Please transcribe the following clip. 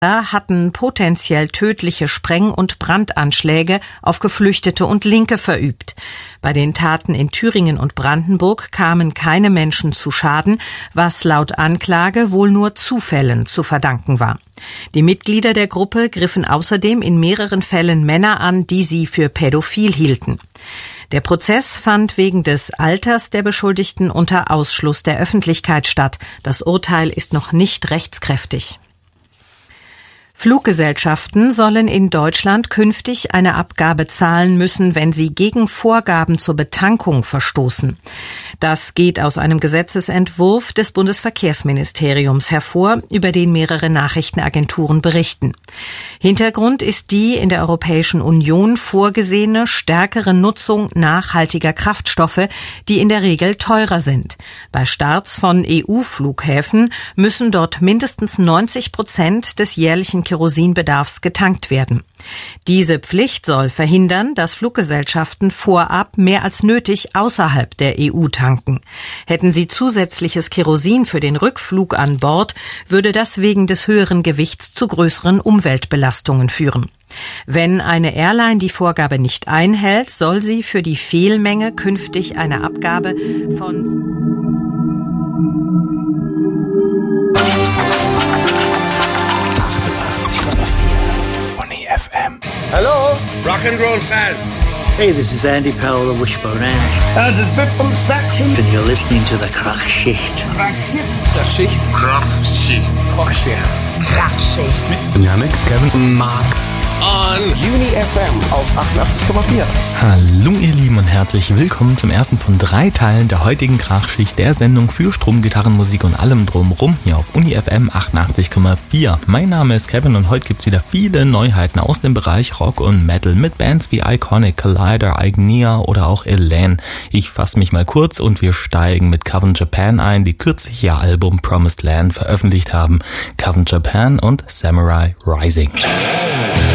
hatten potenziell tödliche Spreng- und Brandanschläge auf Geflüchtete und Linke verübt. Bei den Taten in Thüringen und Brandenburg kamen keine Menschen zu Schaden, was laut Anklage wohl nur Zufällen zu verdanken war. Die Mitglieder der Gruppe griffen außerdem in mehreren Fällen Männer an, die sie für pädophil hielten. Der Prozess fand wegen des Alters der Beschuldigten unter Ausschluss der Öffentlichkeit statt. Das Urteil ist noch nicht rechtskräftig. Fluggesellschaften sollen in Deutschland künftig eine Abgabe zahlen müssen, wenn sie gegen Vorgaben zur Betankung verstoßen. Das geht aus einem Gesetzesentwurf des Bundesverkehrsministeriums hervor, über den mehrere Nachrichtenagenturen berichten. Hintergrund ist die in der Europäischen Union vorgesehene stärkere Nutzung nachhaltiger Kraftstoffe, die in der Regel teurer sind. Bei Starts von EU-Flughäfen müssen dort mindestens 90% des jährlichen Kerosinbedarfs getankt werden. Diese Pflicht soll verhindern, dass Fluggesellschaften vorab mehr als nötig außerhalb der EU tanken. Hätten sie zusätzliches Kerosin für den Rückflug an Bord, würde das wegen des höheren Gewichts zu größeren Umweltbelastungen führen. Wenn eine Airline die Vorgabe nicht einhält, soll sie für die Fehlmenge künftig eine Abgabe von FM. Hello, rock and roll fans. Hey, this is Andy Powell of Wishbone Ash. Das ist Wippum Section. And you're listening to the Krachschicht. Krachschicht. Krachschicht. Krachschicht. Krachschicht. Mit Janik, Kevin, Mark. On Uni FM auf 88,4. Hallo ihr Lieben und herzlich willkommen zum ersten von 3 Teilen der heutigen Krachschicht, der Sendung für Stromgitarrenmusik und allem drumrum hier auf Uni FM 88,4. Mein Name ist Kevin und heute gibt's wieder viele Neuheiten aus dem Bereich Rock und Metal mit Bands wie Iconic, Collider, Ignia oder auch Elaine. Ich fasse mich mal kurz und wir steigen mit Coven Japan ein, die kürzlich ihr Album Promised Land veröffentlicht haben. Coven Japan und Samurai Rising.